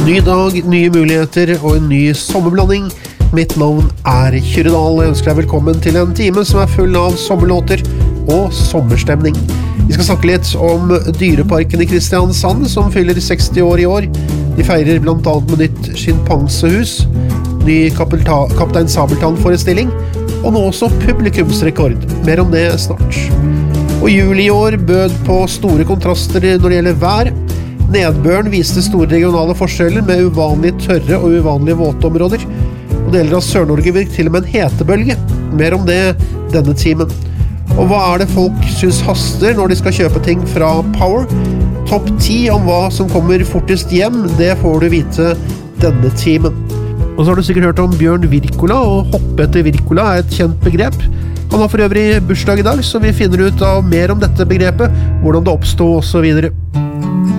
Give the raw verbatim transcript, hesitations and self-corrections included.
Ny dag, nye muligheter og en ny sommerblanding. Mitt navn er Kyrre Dahl, og jeg ønsker deg velkommen til en time som er full av sommerlåter og sommerstemning. Vi skal snakke litt om dyreparken i Kristiansand, som fyller seksti år i år. De feirer blant annet med nytt schimpansehus, ny Kapelta- Kaptein Sabeltann-forestilling, og nå også publikumsrekord. Mer om det snart. Og juli i år bød på store kontraster når det gjelder vær. Nedbøren viste store regionale forskjeller med uvanlig tørre og uvanlige våtområder. Og deler av Sør-Norge virker til og med en hetebølge. Mer om det denne timen. Og hva er det folk synes haster når de skal kjøpe ting fra Power? Topp ti om hva som kommer fortest hjem, det får du vite denne timen. Og så har du sikkert hørt om Bjørn Wirkola, og hoppe etter Wirkola er et kjent begrep. Han har for øvrig bursdag i dag, så vi finner ut av mer om dette begrepet, hvordan det oppstod og så videre.